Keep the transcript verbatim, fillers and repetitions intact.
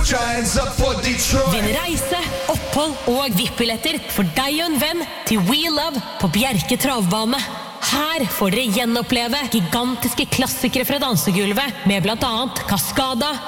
Giants up for Detroit. Vinn reise, opphold og V I P-billetter for deg og en venn til We Love på Bjerke travbane. Her får dere gjenoppleve gigantiske klassikere fra dansegulvet med blant annet Cascada,